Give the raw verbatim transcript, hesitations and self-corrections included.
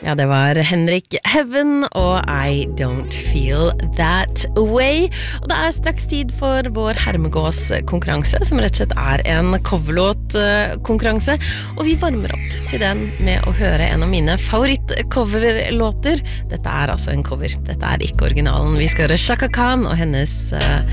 Ja, det var Henrik Heaven og I Don't Feel That Way. Og det er straks tid for vår Hermegås-konkurranse, som rett og slett er en coverlåt-konkurranse. Og vi varmer opp til den med å høre en av mine favoritt-coverlåter. Dette er altså en cover, dette er ikke originalen. Vi skal høre Chaka Khan og hennes uh,